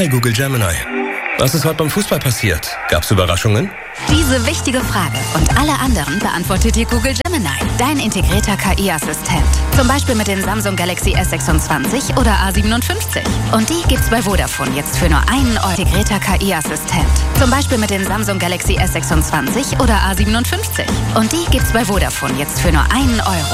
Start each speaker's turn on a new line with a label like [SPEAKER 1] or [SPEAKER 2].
[SPEAKER 1] Hi Google Gemini. Was ist heute beim Fußball passiert? Gab's Überraschungen?
[SPEAKER 2] Diese wichtige Frage und alle anderen beantwortet dir Google Gemini, dein integrierter KI-Assistent. Zum Beispiel mit den Samsung Galaxy S26 oder A57. Und die gibt's bei Vodafone jetzt für nur einen Euro. Integrierter KI-Assistent. Zum Beispiel mit den Samsung Galaxy S26 oder A57. Und die gibt's bei Vodafone jetzt für nur einen Euro.